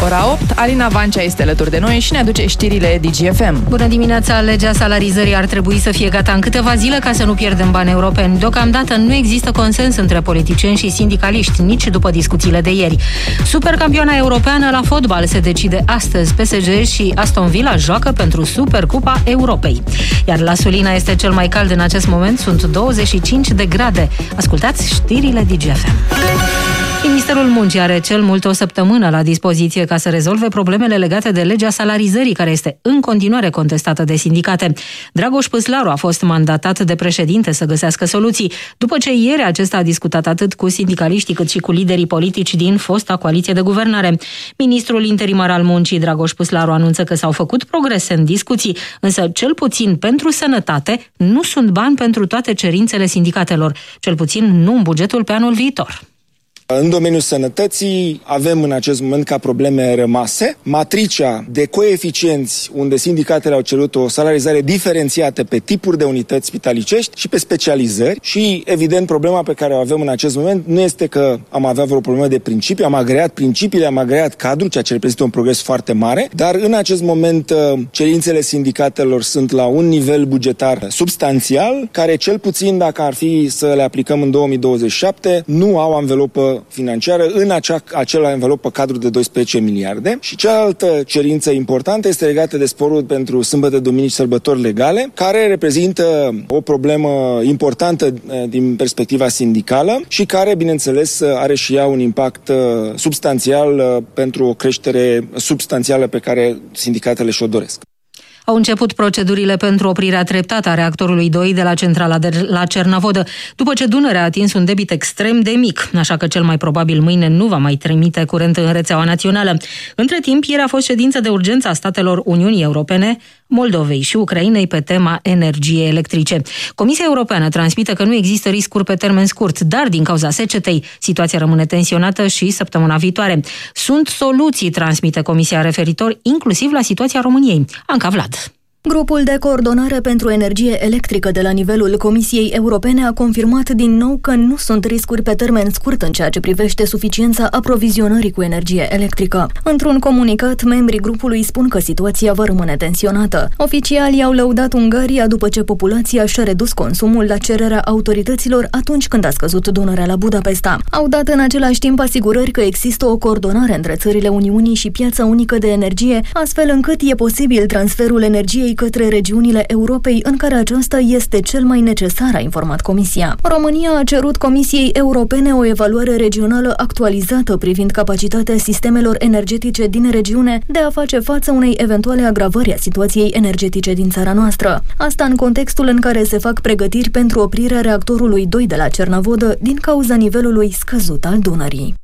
ora 8. Alina Vancea este alături de noi și ne aduce știrile DGFM. Bună dimineața! Legea salarizării ar trebui să fie gata în câteva zile ca să nu pierdem bani europeni. Deocamdată nu există consens între politicieni și sindicaliști, nici după discuțiile de ieri. Supercampioana europeană la fotbal se decide astăzi. PSG și Aston Villa joacă pentru Supercupa Europei. Iar la Sulina este cel mai cald în acest moment, sunt 25 de grade. Ascultați știrile DGFM. Ministerul Muncii are cel mult o săptămână la dispoziție ca să rezolve problemele legate de legea salarizării, care este în continuare contestată de sindicate. Dragoș Păslaru a fost mandatat de președinte să găsească soluții, după ce ieri acesta a discutat atât cu sindicaliștii cât și cu liderii politici din fosta coaliție de guvernare. Ministrul interimar al Muncii, Dragoș Păslaru, anunță că s-au făcut progrese în discuții, însă cel puțin pentru sănătate nu sunt bani pentru toate cerințele sindicatelor, cel puțin nu în bugetul pe anul viitor. În domeniul sănătății avem în acest moment ca probleme rămase matricea de coeficienți, unde sindicatele au cerut o salarizare diferențiată pe tipuri de unități spitalicești și pe specializări și, evident, problema pe care o avem în acest moment nu este că am avea vreo problemă de principiu, am agreat principiile, am agreat cadrul, ceea ce reprezintă un progres foarte mare, dar în acest moment cerințele sindicatelor sunt la un nivel bugetar substanțial, care cel puțin, dacă ar fi să le aplicăm în 2027, nu au anvelopă financiară în acela învelopă cadru de 12 miliarde. Și cealaltă cerință importantă este legată de sporul pentru sâmbătă, duminici, sărbători legale, care reprezintă o problemă importantă din perspectiva sindicală și care, bineînțeles, are și ea un impact substanțial pentru o creștere substanțială pe care sindicatele și-o doresc. Au început procedurile pentru oprirea treptată a reactorului 2 de la centrala de la Cernavodă, după ce Dunărea a atins un debit extrem de mic, așa că cel mai probabil mâine nu va mai trimite curent în rețeaua națională. Între timp, ieri a fost ședință de urgență a statelor Uniunii Europene, Moldovei și Ucrainei pe tema energiei electrice. Comisia Europeană transmite că nu există riscuri pe termen scurt, dar din cauza secetei, situația rămâne tensionată și săptămâna viitoare. Sunt soluții, transmite Comisia, referitor inclusiv la situația României. Anca Vlad. Grupul de coordonare pentru energie electrică de la nivelul Comisiei Europene a confirmat din nou că nu sunt riscuri pe termen scurt în ceea ce privește suficiența aprovizionării cu energie electrică. Într-un comunicat, membrii grupului spun că situația va rămâne tensionată. Oficialii au lăudat Ungaria după ce populația și-a redus consumul la cererea autorităților atunci când a scăzut Dunărea la Budapesta. Au dat în același timp asigurări că există o coordonare între țările Uniunii și piața unică de energie, astfel încât e posibil transferul energiei către regiunile Europei în care aceasta este cel mai necesar, a informat Comisia. România a cerut Comisiei Europene o evaluare regională actualizată privind capacitatea sistemelor energetice din regiune de a face față unei eventuale agravări a situației energetice din țara noastră. Asta în contextul în care se fac pregătiri pentru oprirea reactorului 2 de la Cernavodă din cauza nivelului scăzut al Dunării.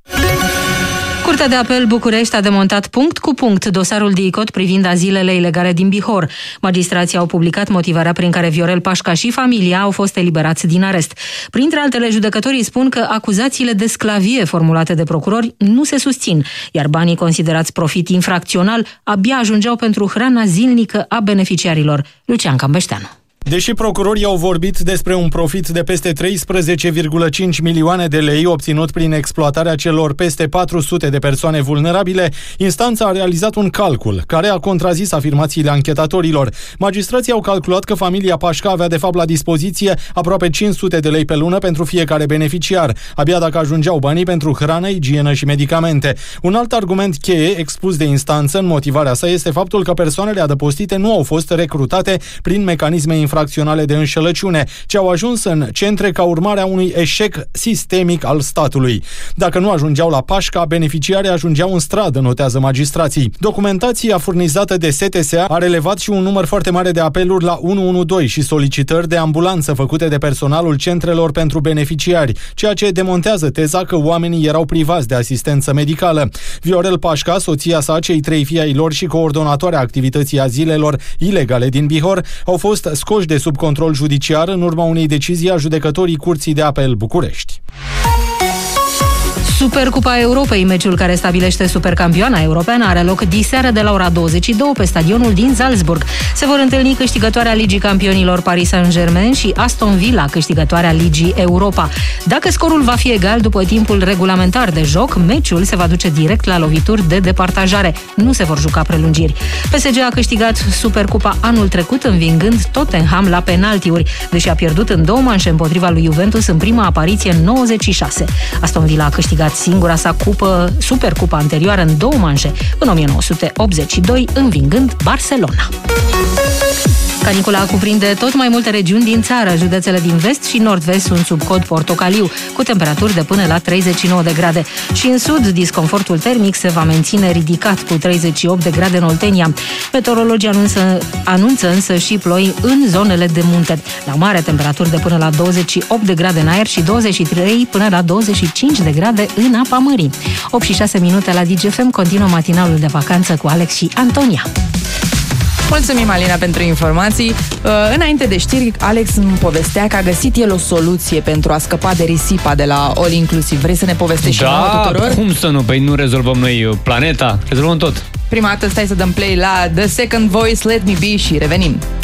Curtea de apel București a demontat punct cu punct dosarul DICOT privind azilele ilegale din Bihor. Magistrații au publicat motivarea prin care Viorel Pașca și familia au fost eliberați din arest. Printre altele, judecătorii spun că acuzațiile de sclavie formulate de procurori nu se susțin, iar banii considerați profit infracțional abia ajungeau pentru hrana zilnică a beneficiarilor. Lucian Cambeșteanu. Deși procurorii au vorbit despre un profit de peste 13,5 milioane de lei obținut prin exploatarea celor peste 400 de persoane vulnerabile, instanța a realizat un calcul care a contrazis afirmațiile anchetatorilor. Magistrații au calculat că familia Pașca avea de fapt la dispoziție aproape 500 de lei pe lună pentru fiecare beneficiar, abia dacă ajungeau banii pentru hrană, igienă și medicamente. Un alt argument cheie expus de instanță în motivarea sa este faptul că persoanele adăpostite nu au fost recrutate prin mecanisme infracționale de înșelăciune, ce au ajuns în centre ca urmare a unui eșec sistemic al statului. Dacă nu ajungeau la Pașca, beneficiarii ajungeau în stradă, notează magistrații. Documentația furnizată de STSA a relevat și un număr foarte mare de apeluri la 112 și solicitări de ambulanță făcute de personalul centrelor pentru beneficiari, ceea ce demontează teza că oamenii erau privați de asistență medicală. Viorel Pașca, soția sa, cei 3 fii ai lor și coordonatoarea activității azilelor ilegale din Bihor au fost scoși de sub control judiciar în urma unei decizii a judecătorii Curții de Apel București. Supercupa Europei, meciul care stabilește supercampioana europeană, are loc diseară de la ora 22 pe stadionul din Salzburg. Se vor întâlni câștigătoarea Ligii Campionilor Paris Saint-Germain și Aston Villa, câștigătoarea Ligii Europa. Dacă scorul va fi egal după timpul regulamentar de joc, meciul se va duce direct la lovituri de departajare. Nu se vor juca prelungiri. PSG a câștigat Supercupa anul trecut, învingând Tottenham la penaltiuri, deși a pierdut în 2 manșe împotriva lui Juventus în prima apariție în 96. Aston Villa a câștigat singura sa Supercupa anterioară în 2 manșe, în 1982, învingând Barcelona. Canicula cuprinde tot mai multe regiuni din țară. Județele din vest și nord-vest sunt sub cod portocaliu, cu temperaturi de până la 39 de grade. Și în sud, disconfortul termic se va menține ridicat, cu 38 de grade în Oltenia. Meteorologii anunță însă și ploi în zonele de munte. La mare, temperaturi de până la 28 de grade în aer și 23 până la 25 de grade în apa mării. 8 și 6 minute la DGFM, continuă matinalul de vacanță cu Alex și Antonia. Mulțumim, Alina, pentru informații. Înainte de știri, Alex îmi povestea că a găsit el o soluție pentru a scăpa de risipa de la All Inclusive. Vrei să ne povestești și nouă tuturor? Da, cum să nu? Păi nu rezolvăm noi planeta, rezolvăm tot. Prima dată stai să dăm play la The Second Voice, Let Me Be și revenim.